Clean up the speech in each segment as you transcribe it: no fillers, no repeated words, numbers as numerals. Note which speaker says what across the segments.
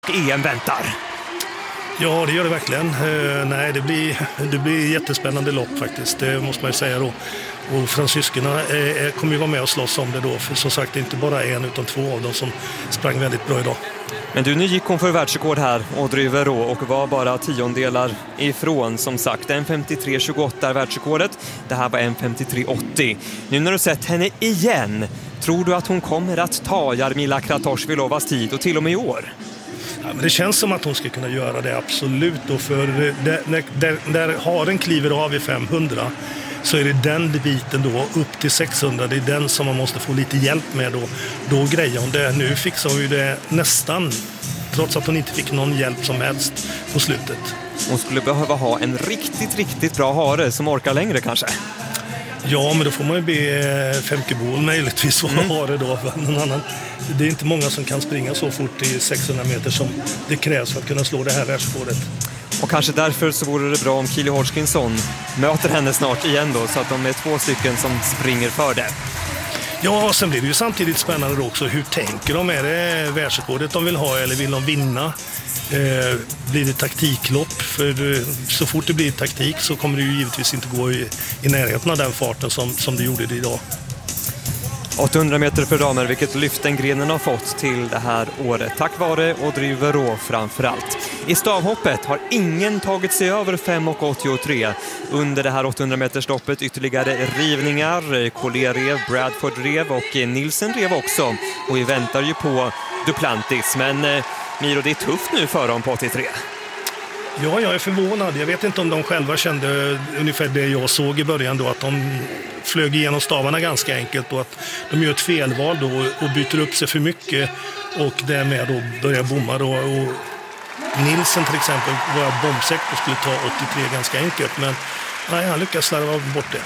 Speaker 1: EM väntar.
Speaker 2: Ja, det gör det verkligen. Nej, det blir jättespännande lopp faktiskt, det måste man ju säga då. Och fransyskorna kommer ju vara med och slåss om det då. För som sagt, det är inte bara en utan två av dem som sprang väldigt bra idag.
Speaker 1: Men nu gick hon för världsrekord här, Audrey Verreaux, och var bara tiondelar ifrån, som sagt. 1:53.28 är världsrekordet. Det här var 1:53.80. Nu när du sett henne igen, tror du att hon kommer att ta Jarmila Kratochvilovas tid, och till och med i år?
Speaker 2: Ja, men det känns som att hon ska kunna göra det, absolut. Då, för när haren kliver av i 500 så är det den biten då upp till 600. Det är den som man måste få lite hjälp med då. Då grejer hon det. Nu fixar hon ju det nästan, trots att hon inte fick någon hjälp som helst på slutet.
Speaker 1: Hon skulle behöva ha en riktigt bra hare som orkar längre kanske.
Speaker 2: Ja, men då får man ju be Femke Bol möjligtvis vad har det då. Någon annan. Det är inte många som kan springa så fort i 600 meter som det krävs för att kunna slå det här världsrekordet.
Speaker 1: Och kanske därför så vore det bra om Keely Hodgkinson möter henne snart igen då, så att de är två stycken som springer för det.
Speaker 2: Ja, och sen blir det ju samtidigt spännande då också. Hur tänker de? Är det världsrekordet de vill ha eller vill de vinna? Blir det taktiklopp? För så fort det blir taktik så kommer det ju givetvis inte gå i närheten av den farten som det gjorde det idag.
Speaker 1: 800 meter för damer, vilket lyft den grenen har fått till det här året. Tack vare Audrey Verreaux framförallt. I stavhoppet har ingen tagit sig över 5:83 under det här 800 metersloppet. Ytterligare rivningar. Collier rev, Bradford rev och Nielsen rev också. Och vi väntar ju på Duplantis. Men Miro, det är tufft nu för dem på 83.
Speaker 2: Ja, jag är förvånad. Jag vet inte om de själva kände ungefär det jag såg i början då, att de flög igenom stavarna ganska enkelt och att de gör ett felval då och byter upp sig för mycket och därmed då börjar bomma då. Och Nielsen till exempel var bombsäker och skulle ta 83 ganska enkelt, men nej, han lyckas slarva bort det.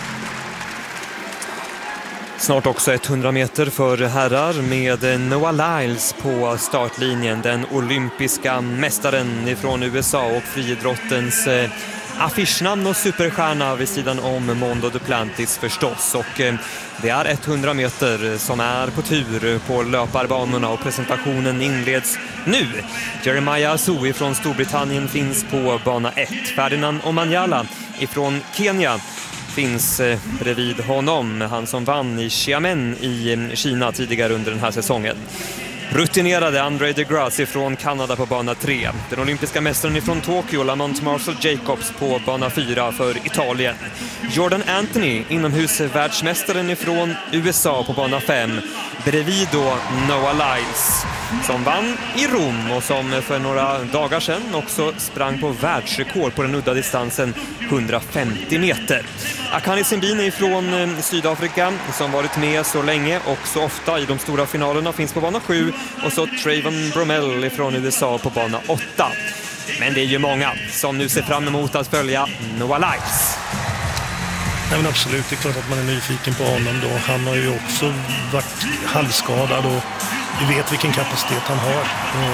Speaker 1: Snart också 100 meter för herrar med Noah Lyles på startlinjen. Den olympiska mästaren ifrån USA och friidrottens affischnamn och superstjärna vid sidan om Mondo Duplantis förstås. Och det är 100 meter som är på tur på löparbanorna och presentationen inleds nu. Jeremiah Azoui från Storbritannien finns på bana 1. Ferdinand Omanyala ifrån Kenya finns bredvid honom, han som vann i Xiamen i Kina tidigare under den här säsongen. Rutinerade André de Grasse från Kanada på bana 3. Den olympiska mästaren från Tokyo, Lamont Marshall Jacobs på bana 4 för Italien. Jordan Anthony, inomhusvärldsmästaren från USA på bana 5. Bredvid då Noah Lyles som vann i Rom och som för några dagar sedan också sprang på världsrekord på den udda distansen 150 meter. Akani Simbine från Sydafrika som varit med så länge och så ofta i de stora finalerna finns på bana 7, och så Trayvon Bromell från USA på bana 8. Men det är ju många som nu ser fram emot att följa Noah Lyles.
Speaker 2: Nej, men absolut, det är klart att man är nyfiken på honom då. Han har ju också varit halvskadad och vi vet vilken kapacitet han har.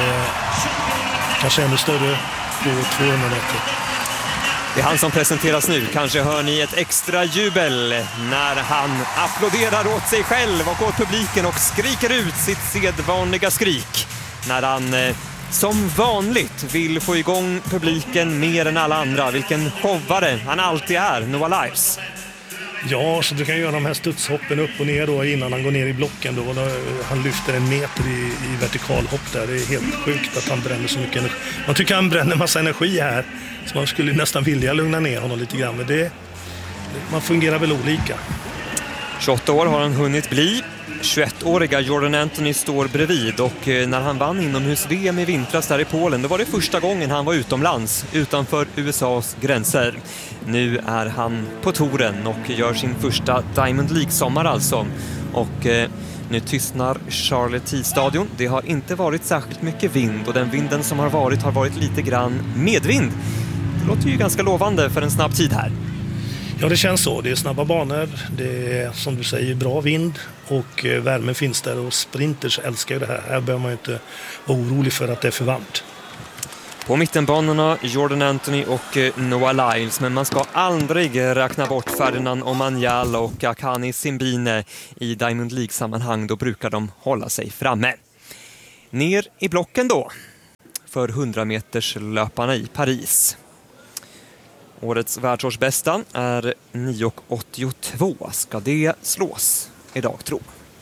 Speaker 2: Kanske ännu större på 200 meter.
Speaker 1: Det är han som presenteras nu. Kanske hör ni ett extra jubel när han applåderar åt sig själv och åt publiken och skriker ut sitt sedvanliga skrik. När han som vanligt vill få igång publiken mer än alla andra. Vilken showare han alltid är, Noah Lyles.
Speaker 2: Ja, så du kan göra de här studshoppen upp och ner då innan han går ner i blocken då. Han lyfter 1 meter i vertikalhopp där. Det är helt sjukt att han bränner så mycket energi. Man tycker han bränner massa energi här, så man skulle nästan vilja lugna ner honom lite grann. Men man fungerar väl olika.
Speaker 1: 28 år har han hunnit bli. 21-åriga Jordan Anthony står bredvid, och när han vann inomhus-VM i vintras där i Polen, då var det första gången han var utomlands, utanför USAs gränser. Nu är han på touren och gör sin första Diamond League-sommar alltså. Och nu tystnar Charlotte T-stadion. Det har inte varit särskilt mycket vind, och den vinden som har varit lite grann medvind. Det låter ju ganska lovande för en snabb tid här.
Speaker 2: Ja, det känns så. Det är snabba banor, det är som du säger bra vind och värmen finns där, och sprinters älskar ju det här. Här behöver man ju inte vara orolig för att det är för varmt.
Speaker 1: På mittenbanorna Jordan Anthony och Noah Lyles, men man ska aldrig räkna bort Ferdinand Omanyala och Akani Simbine i Diamond League-sammanhang. Då brukar de hålla sig framme. Ner i blocken då. för 100-meterslöparna i Paris. Årets världsårsbästa är 9,82. Ska det slås idag, tro?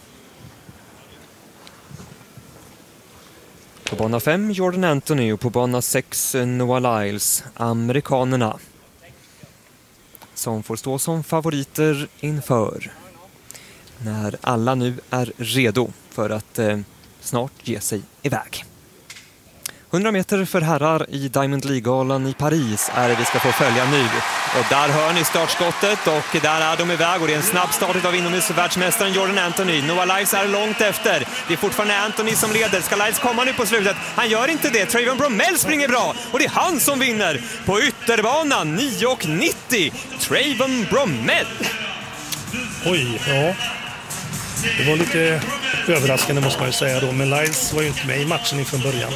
Speaker 1: På bana 5 Jordan Anthony och på bana 6 Noah Lyles, amerikanerna, som får stå som favoriter inför när alla nu är redo för att snart ge sig iväg. 100 meter för herrar i Diamond League-galan i Paris är det vi ska få följa nu. Och där hör ni startskottet och där är de iväg och det är en snabb start av inomhusvärldsmästaren Jordan Anthony. Noah Lyles är långt efter. Det är fortfarande Anthony som leder. Ska Lyles komma nu på slutet? Han gör inte det. Trayvon Bromell springer bra och det är han som vinner på ytterbanan. 9,90. Trayvon Bromell.
Speaker 2: Oj, ja. Det var lite överraskande måste man ju säga då. Men Lyles var ju inte med i matchen inför början.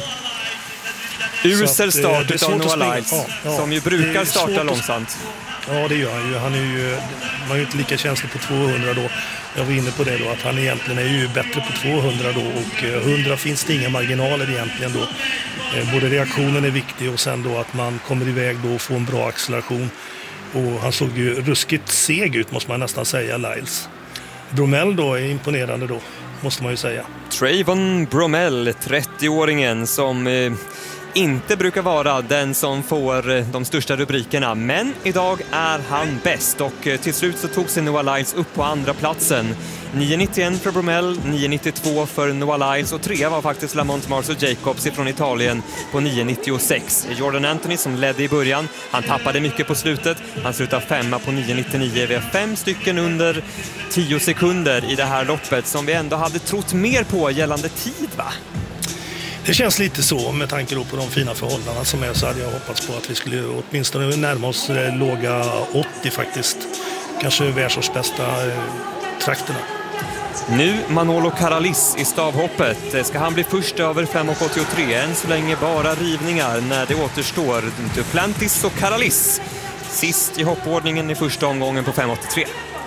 Speaker 1: Usel start av Noah Lyles, som ju brukar starta långsamt.
Speaker 2: Ja, det gör han ju. Han är ju inte lika känslig på 200 då. Jag var inne på det då, att han egentligen är ju bättre på 200 då. Och 100 finns det inga marginaler egentligen då. Både reaktionen är viktig och sen då att man kommer iväg då och får en bra acceleration. Och han såg ju ruskigt seg ut måste man nästan säga, Lyles. Bromell då är imponerande då, måste man ju säga.
Speaker 1: Trayvon Bromell, 30-åringen som inte brukar vara den som får de största rubrikerna, men idag är han bäst och till slut så tog sig Noah Lyles upp på andra platsen. 9,91 för Bromell, 9,92 för Noah Lyles och 3 var faktiskt Lamont Marceau Jacobs från Italien på 9,96. Jordan Anthony som ledde i början, han tappade mycket på slutet, han slutade 5 på 9,99. Vi har 5 stycken under 10 sekunder i det här loppet som vi ändå hade trott mer på gällande tid, va?
Speaker 2: Det känns lite så med tanke på de fina förhållandena som är, så hade jag hoppats på att vi skulle åtminstone närma oss låga 80 faktiskt. Kanske världsårsbästa trakterna.
Speaker 1: Nu Manolo Caralis i stavhoppet. Ska han bli först över 5,83? Än så länge bara rivningar när det återstår Duplantis och Caralis. Sist i hoppordningen i första omgången på 5,83.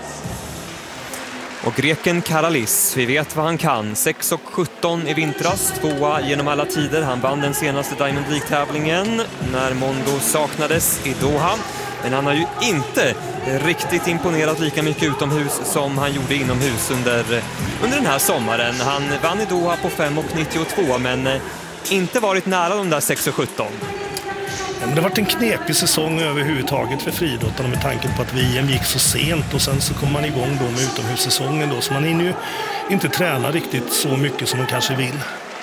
Speaker 1: Och greken Caralis, vi vet vad han kan. 6,17 i vintras, 2 genom alla tider. Han vann den senaste Diamond League-tävlingen när Mondo saknades i Doha. Men han har ju inte riktigt imponerat lika mycket utomhus som han gjorde inomhus under den här sommaren. Han vann i Doha på 5,92 men inte varit nära de där 6,17.
Speaker 2: Men det har varit en knepig säsong överhuvudtaget för friidrottarna med tanke på att VM gick så sent och sen så kom man igång då med utomhussäsongen då, så man hinner ju inte träna riktigt så mycket som man kanske vill.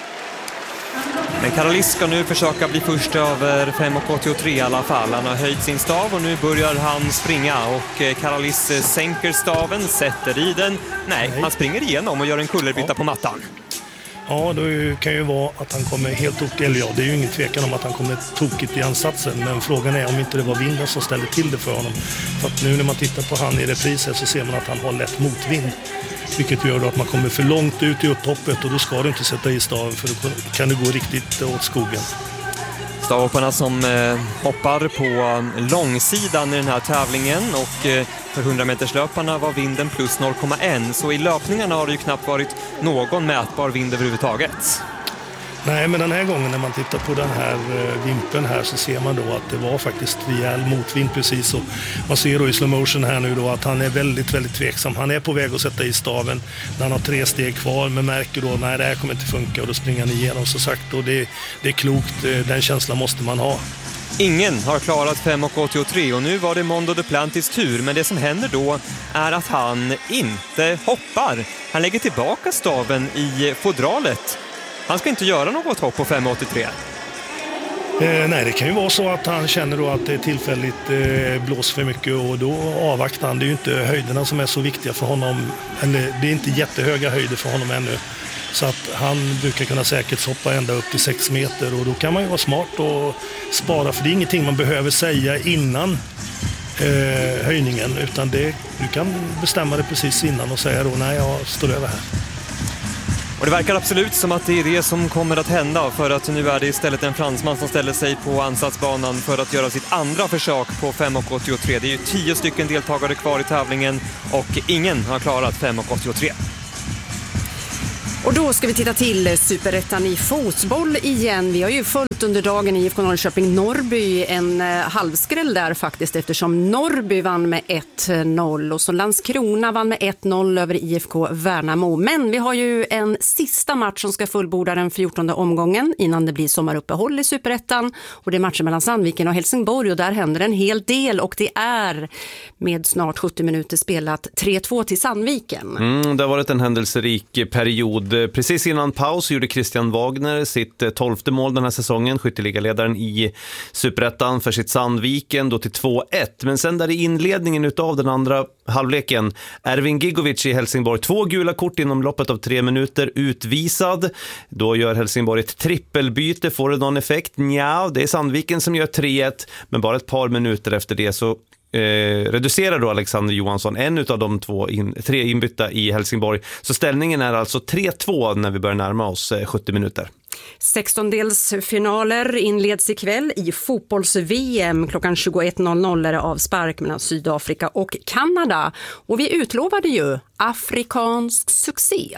Speaker 1: Men Caralis ska nu försöka bli först över 5,83 i alla fall. Han har höjt sin stav och nu börjar han springa och Caralis sänker staven, sätter i den. Nej, han springer igenom och gör en kullerbytta på mattan.
Speaker 2: Ja, då kan ju vara att han kommer helt tokigt, eller ja, det är ju ingen tvekan om att han kommer tokigt i ansatsen, men frågan är om inte det var vinden som ställde till det för honom. För att nu när man tittar på han i repriser så ser man att han har lätt motvind, vilket gör då att man kommer för långt ut i upphoppet och då ska du inte sätta i staven för då kan det gå riktigt åt skogen.
Speaker 1: Stavhopparna som hoppar på långsidan i den här tävlingen och för 100-meterslöparna var vinden plus 0,1 så i löpningarna har det ju knappt varit någon mätbar vind överhuvudtaget.
Speaker 2: Nej, men den här gången när man tittar på den här vimpeln här så ser man då att det var faktiskt rejäl motvind precis, och man ser då i slow motion här nu då att han är väldigt, väldigt tveksam. Han är på väg att sätta i staven när han har 3 steg kvar, men märker då nej, det här kommer inte funka och då springer han igenom så sagt, och det är klokt, den känslan måste man ha.
Speaker 1: Ingen har klarat 5,83 och nu var det Mondo Duplantis tur, men det som händer då är att han inte hoppar. Han lägger tillbaka staven i fodralet. Han ska inte göra något hopp på 5,83.
Speaker 2: Nej, det kan ju vara så att han känner då att det är tillfälligt blås för mycket och då avvaktar han. Det är ju inte höjderna som är så viktiga för honom. Eller det är inte jättehöga höjder för honom ännu. Så att han brukar kunna säkerhetshoppa ända upp till 6 meter och då kan man ju vara smart och spara, för det är ingenting man behöver säga innan höjningen, utan du kan bestämma det precis innan och säga då nej, jag står över här.
Speaker 1: Och det verkar absolut som att det är det som kommer att hända, för att nu är det istället en fransman som ställer sig på ansatsbanan för att göra sitt andra försök på 5,83. Det är ju 10 stycken deltagare kvar i tävlingen och ingen har klarat 5,83.
Speaker 3: Och då ska vi titta till Superettan i fotboll igen. Vi har ju följt under dagen i IFK Norrköping-Norrby en halvskräll där faktiskt, eftersom Norrby vann med 1-0 och så Landskrona vann med 1-0 över IFK Värnamo. Men vi har ju en sista match som ska fullborda den 14:e omgången innan det blir sommaruppehåll i Superettan, och det är matchen mellan Sandviken och Helsingborg, och där händer en hel del, och det är med snart 70 minuter spelat 3-2 till Sandviken.
Speaker 4: Det har varit en händelserik period. Precis innan paus gjorde Christian Wagner sitt 12:e mål den här säsongen, skytteligaledaren i Superettan för sitt Sandviken, då till 2-1. Men sen där i inledningen utav den andra halvleken, Ervin Gigovic i Helsingborg, 2 gula kort inom loppet av 3 minuter, utvisad. Då gör Helsingborg ett trippelbyte, får det någon effekt? Nja, det är Sandviken som gör 3-1, men bara ett par minuter efter det så reducerar då Alexander Johansson en av de 3 inbytta i Helsingborg. Så ställningen är alltså 3-2 när vi börjar närma oss 70 minuter.
Speaker 3: 16-delsfinaler inleds ikväll i fotbolls-VM. Klockan 21.00 är det avspark mellan Sydafrika och Kanada. Och vi utlovade ju afrikansk succé.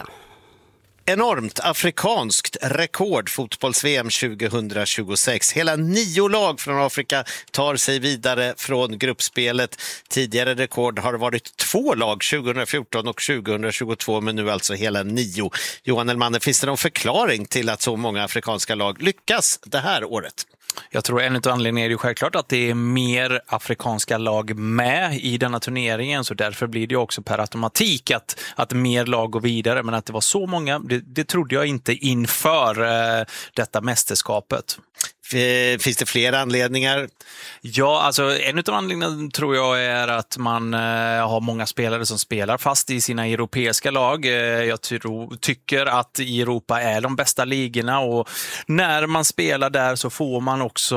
Speaker 5: Enormt afrikanskt rekord fotbolls-VM 2026. Hela 9 lag från Afrika tar sig vidare från gruppspelet. Tidigare rekord har varit 2 lag 2014 och 2022, men nu alltså hela 9. Johan Elmander, finns det någon förklaring till att så många afrikanska lag lyckas det här året?
Speaker 6: Jag tror en av anledningarna är ju självklart att det är mer afrikanska lag med i denna turneringen, så därför blir det också per automatik att mer lag går vidare, men att det var så många, det trodde jag inte inför detta mästerskapet.
Speaker 5: Finns det fler anledningar?
Speaker 6: Ja, alltså en av anledningarna tror jag är att man har många spelare som spelar fast i sina europeiska lag. Jag tycker att i Europa är de bästa ligorna, och när man spelar där så får man också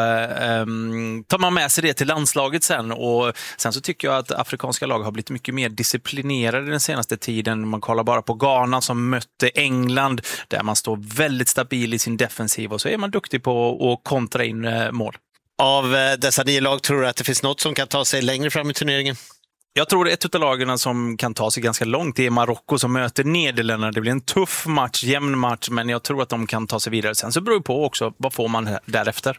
Speaker 6: tar man med sig det till landslaget sen, och sen så tycker jag att afrikanska lag har blivit mycket mer disciplinerade den senaste tiden. Man kollar bara på Ghana som mötte England, där man står väldigt stabil i sin defensiv, och så är man duktig på att kontra in mål.
Speaker 5: Av dessa 9 lag, tror du att det finns något som kan ta sig längre fram i turneringen?
Speaker 6: Jag tror ett av lagen som kan ta sig ganska långt är Marocko som möter Nederländerna. Det blir en tuff match, jämn match, men jag tror att de kan ta sig vidare. Sen så beror det på också, vad får man därefter?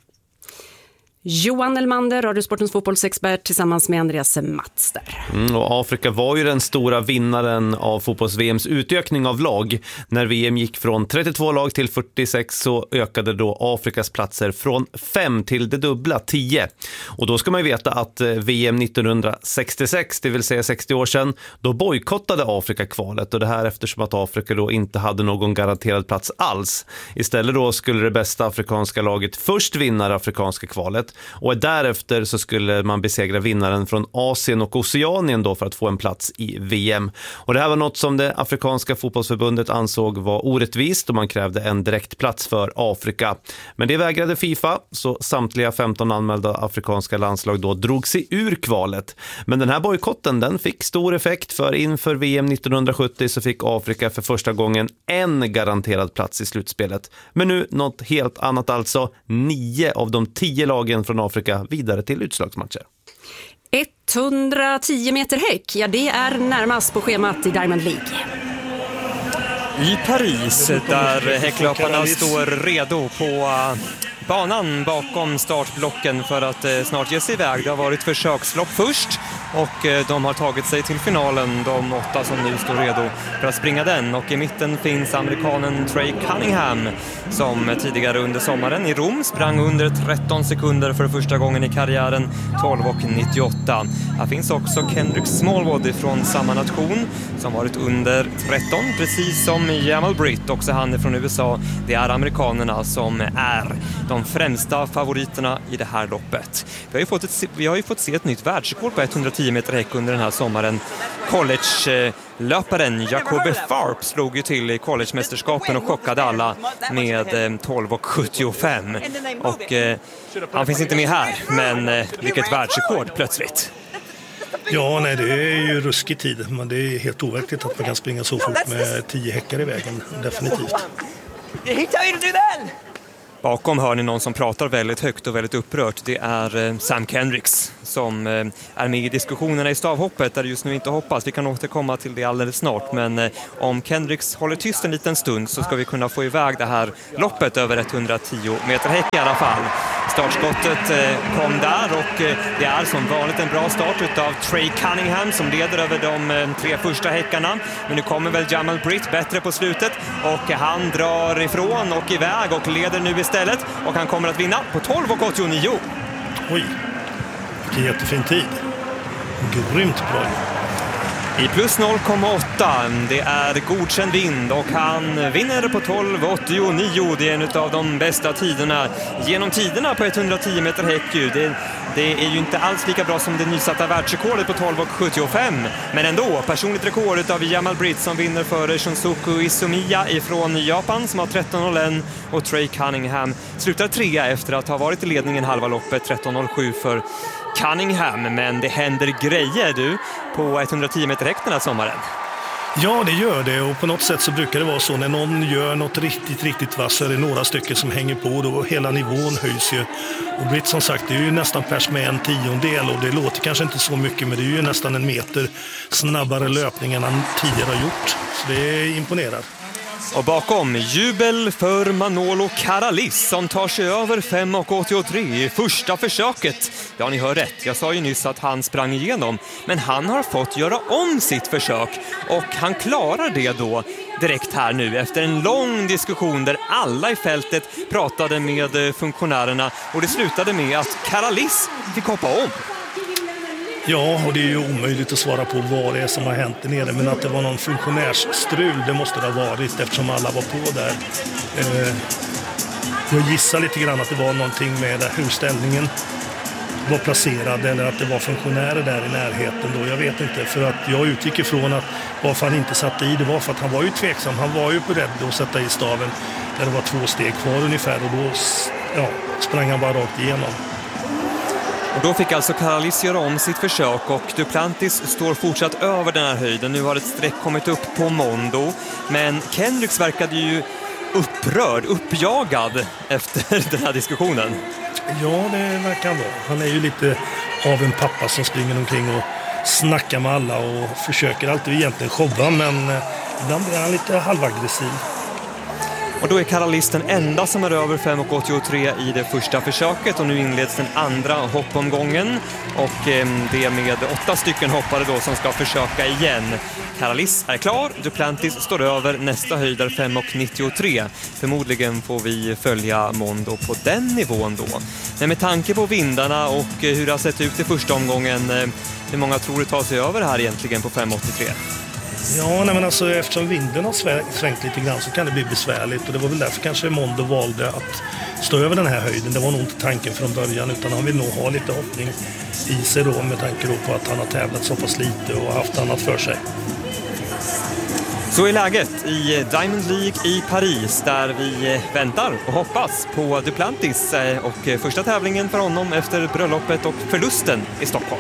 Speaker 3: Johan Elmander, Radiosportens fotbollsexpert, tillsammans med Andreas Mats där.
Speaker 4: Och Afrika var ju den stora vinnaren av fotbolls-VMs utökning av lag. När VM gick från 32 lag till 46 så ökade då Afrikas platser från 5 till det dubbla, 10. Och då ska man ju veta att VM 1966, det vill säga 60 år sedan, då bojkottade Afrika kvalet, och det här eftersom att Afrika då inte hade någon garanterad plats alls. Istället då skulle det bästa afrikanska laget först vinna det afrikanska kvalet, och därefter så skulle man besegra vinnaren från Asien och Oceanien då för att få en plats i VM. Och det här var något som det afrikanska fotbollsförbundet ansåg var orättvist, och man krävde en direktplats för Afrika. Men det vägrade FIFA, så samtliga 15 anmälda afrikanska landslag då drog sig ur kvalet. Men den här bojkotten, den fick stor effekt, för inför VM 1970 så fick Afrika för första gången en garanterad plats i slutspelet. Men nu något helt annat, alltså 9 av de 10 lagen från Afrika vidare till utslagsmatcher.
Speaker 3: 110 meter häck, ja det är närmast på schemat i Diamond League.
Speaker 1: I Paris, där häcklöparna står redo på banan bakom startblocken för att snart ge sig iväg. Det har varit försökslopp först, och de har tagit sig till finalen, de 8 som nu står redo för att springa den. Och i mitten finns amerikanen Trey Cunningham, som tidigare under sommaren i Rom sprang under 13 sekunder för första gången i karriären, 12:98. Här finns också Kendrick Smallwood från samma nation som varit under 13, precis som Jamal Britt, också han är från USA. Det är amerikanerna som är de främsta favoriterna i det här loppet. Vi har ju fått se ett nytt världsrekord på 110 meter häck under den här sommaren. College-löparen Jacobe Farp slog ju till i college-mästerskapen och chockade alla med 12:75. Och han finns inte med här, men vilket världsrekord plötsligt.
Speaker 2: Ja, nej, det är ju ruskig tid, men det är helt overkligt att man kan springa så fort med 10 häckar i vägen, definitivt.
Speaker 1: Bakom hör ni någon som pratar väldigt högt och väldigt upprört. Det är Sam Kendricks som är med i diskussionerna i stavhoppet där det just nu inte hoppas. Vi kan återkomma till det alldeles snart, men om Kendricks håller tyst en liten stund så ska vi kunna få iväg det här loppet över 110 meter häck i alla fall. Startskottet kom där och det är som vanligt en bra start av Trey Cunningham som leder över de 3 första häckarna. Men nu kommer väl Jamal Britt bättre på slutet och han drar ifrån och iväg och leder nu istället och han kommer att vinna på 12,89.
Speaker 2: Oj, vilken jättefin tid. Grymt bra.
Speaker 1: I plus 0,8. Det är godkänd vind och han vinner på 12,89. Det är en av de bästa tiderna genom tiderna på 110 meter häck. Det är ju inte alls lika bra som det nysatta världsrekordet på 12,75. Men ändå, personligt rekord av Jamal Britt som vinner för Shunsuku Izumiya ifrån Japan som har 13,01 och Trey Cunningham slutar 3 efter att ha varit i ledningen halva loppet 13,07 för Cunningham. Men det händer grejer du på 110 meter häck den här sommaren.
Speaker 2: Ja, det gör det och på något sätt så brukar det vara så när någon gör något riktigt vass så är det några stycken som hänger på då hela nivån höjs ju. Och Britt som sagt, det är ju nästan pers med 1/10 och det låter kanske inte så mycket men det är ju nästan 1 meter snabbare löpning än han tidigare har gjort. Så det imponerar.
Speaker 1: Och bakom jubel för Manolo Caralis som tar sig över 5,83 i första försöket. Ja, ni hör rätt. Jag sa ju nyss att han sprang igenom. Men han har fått göra om sitt försök. Och han klarar det då direkt här nu efter en lång diskussion där alla i fältet pratade med funktionärerna. Och det slutade med att Caralis fick hoppa om.
Speaker 2: Ja, och det är ju omöjligt att svara på vad det är som har hänt där nere. Men att det var någon funktionärsstrul, det måste det ha varit eftersom alla var på där. Jag gissar lite grann att det var någonting med hur ställningen var placerad eller att det var funktionärer där i närheten då. Jag vet inte, för att jag utgick ifrån att varför han inte satte i det var för att han var ju tveksam. Han var ju beredd att sätta i staven där det var 2 steg kvar ungefär och då sprang han bara rakt igenom.
Speaker 1: Och då fick alltså Caralis göra om sitt försök och Duplantis står fortsatt över den här höjden. Nu har ett streck kommit upp på Mondo. Men Kendricks verkade ju upprörd, uppjagad efter den här diskussionen.
Speaker 2: Ja, det verkar han vara. Han är ju lite av en pappa som springer omkring och snackar med alla och försöker alltid egentligen showa, men ibland blir han lite halvaggressiv.
Speaker 1: Och då är Caralis den enda som är över 5,83 i det första försöket och nu inleds den andra hoppomgången och det är med 8 stycken hoppare då som ska försöka igen. Caralis är klar, Duplantis står över, nästa höjd är 5,93. Förmodligen får vi följa Mondo på den nivån då. Men med tanke på vindarna och hur det har sett ut i första omgången, hur många tror du tar sig över här egentligen på 5,83?
Speaker 2: Ja, men alltså eftersom vinden har svängt lite grann så kan det bli besvärligt och det var väl därför kanske Mondo valde att stå över den här höjden. Det var nog inte tanken från början utan han vill nog ha lite hoppning i sig då med tanke då på att han har tävlat så pass lite och haft annat för sig.
Speaker 1: Så är läget i Diamond League i Paris där vi väntar och hoppas på Duplantis och första tävlingen för honom efter bröllopet och förlusten i Stockholm.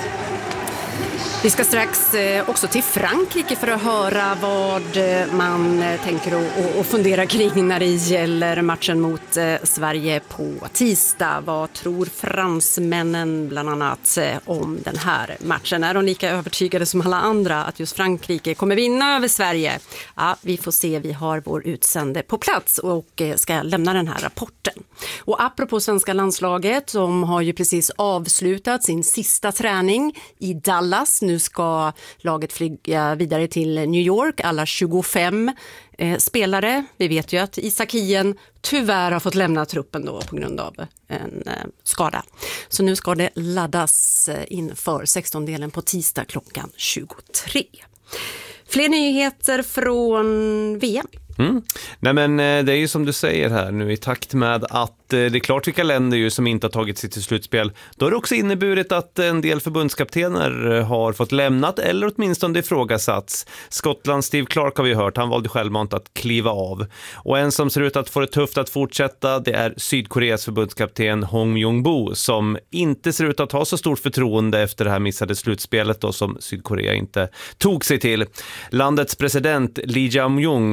Speaker 3: Vi ska strax också till Frankrike för att höra vad man tänker och fundera kring när det gäller matchen mot Sverige på tisdag. Vad tror fransmännen bland annat om den här matchen? Är de lika övertygade som alla andra att just Frankrike kommer vinna över Sverige? Ja, vi får se. Vi har vår utsände på plats och ska lämna den här rapporten. Och apropå svenska landslaget, de har ju precis avslutat sin sista träning i Dallas. Nu ska laget flyga vidare till New York, alla 25 spelare. Vi vet ju att Isak Hien tyvärr har fått lämna truppen då på grund av en skada. Så nu ska det laddas inför 16-delen på tisdag klockan 23. Fler nyheter från VM.
Speaker 4: Nej men det är ju som du säger här nu i takt med att det är klart vilka länder ju som inte har tagit sig till slutspel. Då har det också inneburit att en del förbundskaptener har fått lämnat eller åtminstone ifrågasatts. Skottlands Steve Clark har vi hört, han valde självmant att kliva av. Och en som ser ut att få det tufft att fortsätta, det är Sydkoreas förbundskapten Hong Jong-bo som inte ser ut att ha så stort förtroende efter det här missade slutspelet då, som Sydkorea inte tog sig till. Landets president Lee Jae-myung har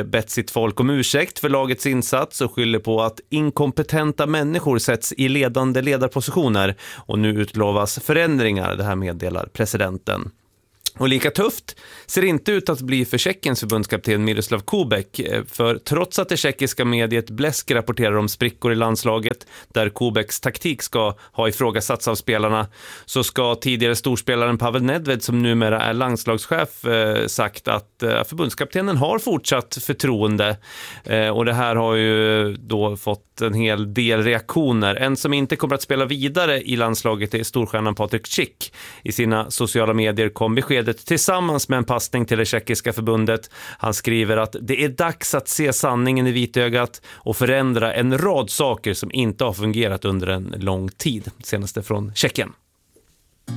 Speaker 4: bett sitt folk om ursäkt för lagets insats och skyller på att inkompetenta människor sätts i ledande ledarpositioner och nu utlovas förändringar, det här meddelar presidenten. Och lika tufft ser det inte ut att bli för Tjeckiens förbundskapten Miroslav Kubek, för trots att det tjeckiska mediet Blesk rapporterar om sprickor i landslaget där Kubeks taktik ska ha ifrågasatts av spelarna, så ska tidigare storspelaren Pavel Nedved, som numera är landslagschef, sagt att förbundskaptenen har fortsatt förtroende, och det här har ju då fått en hel del reaktioner. En som inte kommer att spela vidare i landslaget är storstjärnan Patrik Schick. I sina sociala medier kom beskedet tillsammans med en passning till det tjeckiska förbundet. Han skriver att det är dags att se sanningen i vitögat och förändra en rad saker som inte har fungerat under en lång tid. Senaste från Tjeckien.